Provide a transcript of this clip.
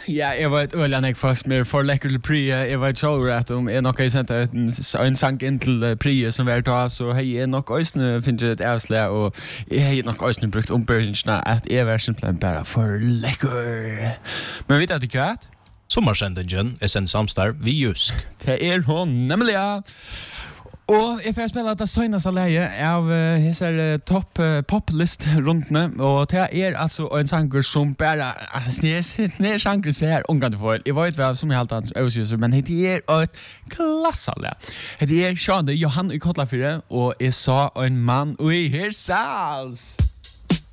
Ja, jag var ett öliganek fast med för läcker till Priya. Jag var ett show att om är något jag sent en sang in till Priya som var då så hej är nog ösnä finns det avslä och är nog ösnä brukt ombörjningsna att är version plan bara för läcker. Men vet du vad? Sommarsändningen är sen samstar vi just. Det är hon nämligen. Og jeg får spille det søgnaste leie av hesser topp poplist rundene, og det er altså en sanger som bare, det sanger ser ungene for. Jeg vet hva som jeg halte hans øvelsjuser, men det er et klassale. Det er Sjande Johan i Kotlafire, og jeg sa en mann i Hirsals.